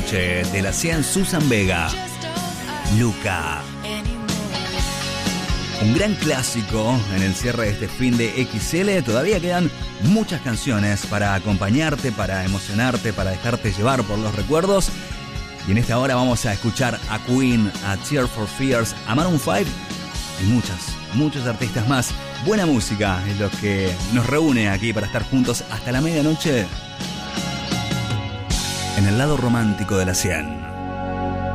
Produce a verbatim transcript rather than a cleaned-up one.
noche de la cien, Susan Vega, Luca. Un gran clásico en el cierre de este fin de X L. Todavía quedan muchas canciones para acompañarte, para emocionarte, para dejarte llevar por los recuerdos. Y en esta hora vamos a escuchar a Queen, a Tears for Fears, a Maroon cinco y muchas, muchos artistas más. Buena música es lo que nos reúne aquí para estar juntos hasta la medianoche en el lado romántico de la cien.